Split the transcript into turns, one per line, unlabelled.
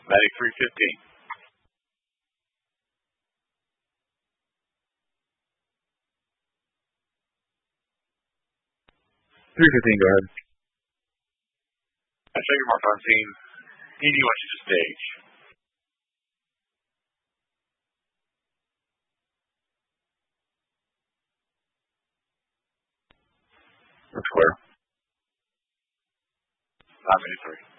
Matic 315.
315, go ahead.
I show your mark on scene. PD wants you to stage.
That's clear.
983.